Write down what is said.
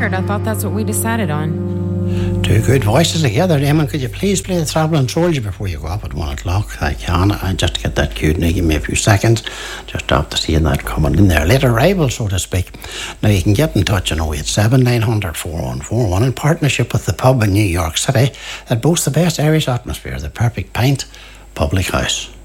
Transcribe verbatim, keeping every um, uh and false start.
record. I thought that's what we decided on. Two good voices together. Damon, could you please play the Travelling Soldier before you go up at one o'clock? I can. And just to get that cued, now give me a few seconds. Just after seeing that coming in there. Late arrival, so to speak. Now you can get in touch on oh eight seven, nine hundred, four one four one in partnership with the pub in New York City that boasts the best Irish atmosphere, the Perfect Pint Public House.